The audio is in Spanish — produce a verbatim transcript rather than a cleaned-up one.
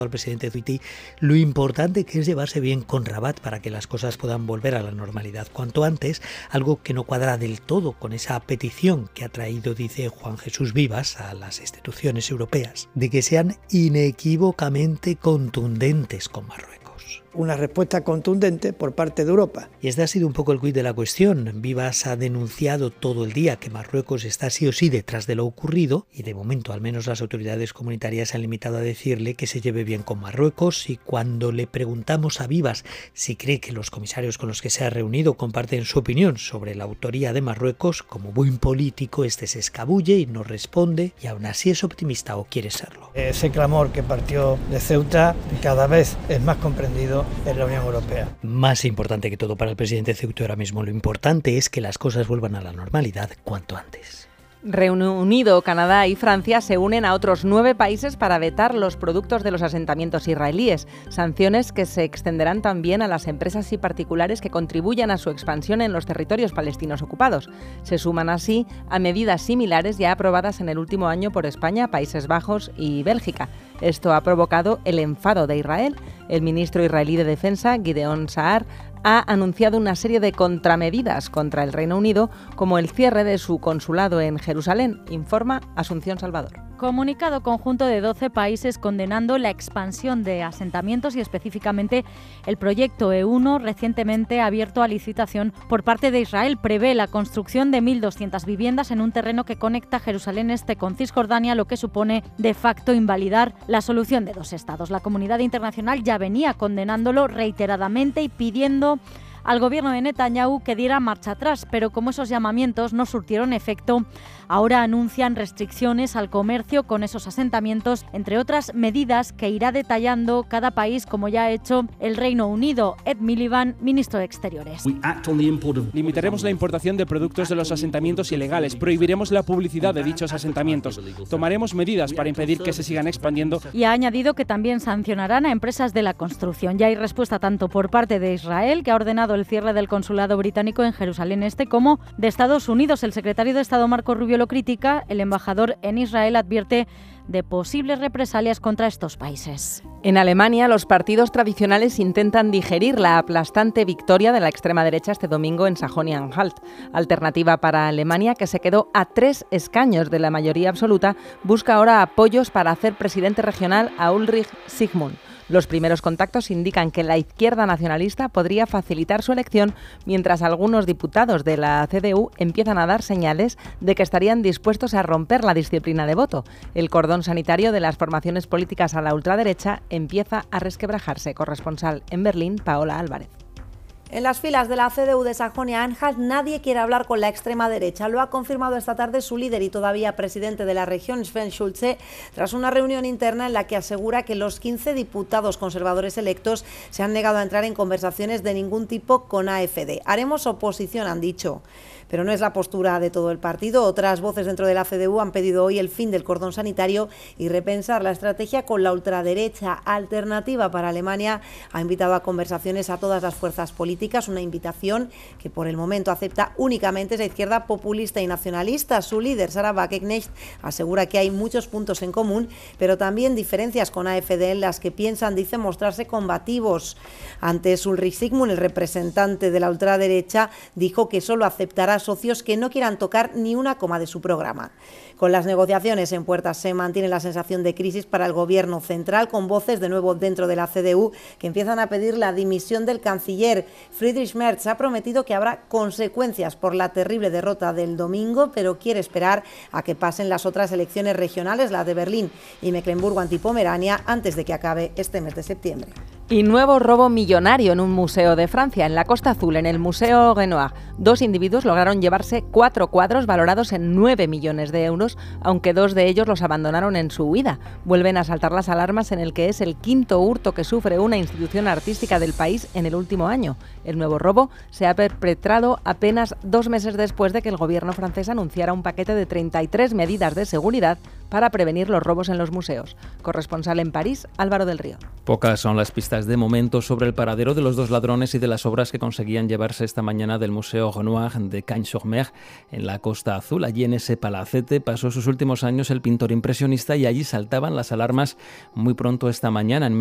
al presidente Zuiti lo importante que es llevarse bien con Rabat para que las cosas puedan volver a la normalidad cuanto antes, algo que no cuadra del todo con esa petición que ha traído, dice Juan Jesús Vivas, a las instituciones europeas, de que sean inequívocamente contundentes con Marruecos. Una respuesta contundente por parte de Europa. Y este ha sido un poco el quid de la cuestión. Vivas ha denunciado todo el día que Marruecos está sí o sí detrás de lo ocurrido y de momento al menos las autoridades comunitarias se han limitado a decirle que se lleve bien con Marruecos, y cuando le preguntamos a Vivas si cree que los comisarios con los que se ha reunido comparten su opinión sobre la autoría de Marruecos, como buen político este se escabulle y no responde, y aún así es optimista o quiere serlo. Ese clamor que partió de Ceuta cada vez es más comprendido en la Unión Europea. Más importante que todo para el presidente Ceuta ahora mismo, lo importante es que las cosas vuelvan a la normalidad cuanto antes. Reino Unido, Canadá y Francia se unen a otros nueve países para vetar los productos de los asentamientos israelíes, sanciones que se extenderán también a las empresas y particulares que contribuyan a su expansión en los territorios palestinos ocupados. Se suman así a medidas similares ya aprobadas en el último año por España, Países Bajos y Bélgica. Esto ha provocado el enfado de Israel. El ministro israelí de Defensa, Gideon Saar, ha anunciado una serie de contramedidas contra el Reino Unido, como el cierre de su consulado en Jerusalén, informa Asunción Salvador. Comunicado conjunto de doce países condenando la expansión de asentamientos y específicamente el proyecto E uno, recientemente abierto a licitación por parte de Israel, prevé la construcción de mil doscientas viviendas en un terreno que conecta Jerusalén Este con Cisjordania, lo que supone de facto invalidar la solución de dos estados. La comunidad internacional ya venía condenándolo reiteradamente y pidiendo al gobierno de Netanyahu que diera marcha atrás, pero como esos llamamientos no surtieron efecto, ahora anuncian restricciones al comercio con esos asentamientos, entre otras medidas que irá detallando cada país, como ya ha hecho el Reino Unido. Ed Miliband, ministro de Exteriores. Limitaremos la importación de productos de los asentamientos ilegales, prohibiremos la publicidad de dichos asentamientos, tomaremos medidas para impedir que se sigan expandiendo. Y ha añadido que también sancionarán a empresas de la construcción. Ya hay respuesta tanto por parte de Israel, que ha ordenado el cierre del consulado británico en Jerusalén Este, como de Estados Unidos. El secretario de Estado Marco Rubio lo critica. El embajador en Israel advierte de posibles represalias contra estos países. En Alemania, los partidos tradicionales intentan digerir la aplastante victoria de la extrema derecha este domingo en Sajonia-Anhalt. Alternativa para Alemania, que se quedó a tres escaños de la mayoría absoluta, busca ahora apoyos para hacer presidente regional a Ulrich Zygmunt. Los primeros contactos indican que la izquierda nacionalista podría facilitar su elección, mientras algunos diputados de la C D U empiezan a dar señales de que estarían dispuestos a romper la disciplina de voto. El cordón sanitario de las formaciones políticas a la ultraderecha empieza a resquebrajarse. Corresponsal en Berlín, Paola Álvarez. En las filas de la C D U de Sajonia-Anhalt nadie quiere hablar con la extrema derecha. Lo ha confirmado esta tarde su líder y todavía presidente de la región, Sven Schulze, tras una reunión interna en la que asegura que los quince diputados conservadores electos se han negado a entrar en conversaciones de ningún tipo con A F D. Haremos oposición, han dicho. Pero no es la postura de todo el partido. Otras voces dentro de la C D U han pedido hoy el fin del cordón sanitario y repensar la estrategia con la ultraderecha. Alternativa para Alemania ha invitado a conversaciones a todas las fuerzas políticas, una invitación que por el momento acepta únicamente esa izquierda populista y nacionalista. Su líder, Sarah Wagenknecht, asegura que hay muchos puntos en común, pero también diferencias con A F D en las que piensan, dice, mostrarse combativos. Antes, Ulrich Zygmunt, el representante de la ultraderecha, dijo que solo aceptará socios que no quieran tocar ni una coma de su programa. Con las negociaciones en puertas se mantiene la sensación de crisis para el gobierno central, con voces de nuevo dentro de la C D U que empiezan a pedir la dimisión del canciller. Friedrich Merz ha prometido que habrá consecuencias por la terrible derrota del domingo, pero quiere esperar a que pasen las otras elecciones regionales, las de Berlín y Mecklemburgo-Antipomerania, antes de que acabe este mes de septiembre. Y nuevo robo millonario en un museo de Francia, en la Costa Azul, en el Museo Renoir. Dos individuos lograron llevarse cuatro cuadros valorados en nueve millones de euros, aunque dos de ellos los abandonaron en su huida. Vuelven a saltar las alarmas en el que es el quinto hurto que sufre una institución artística del país en el último año. El nuevo robo se ha perpetrado apenas dos meses después de que el gobierno francés anunciara un paquete de treinta y tres medidas de seguridad para prevenir los robos en los museos. Corresponsal en París, Álvaro del Río. Pocas son las pistas de momento sobre el paradero de los dos ladrones y de las obras que conseguían llevarse esta mañana del Museo Renoir de Cagnes-sur-Mer en la Costa Azul. Allí en ese palacete pasó sus últimos años el pintor impresionista y allí saltaban las alarmas muy pronto esta mañana. En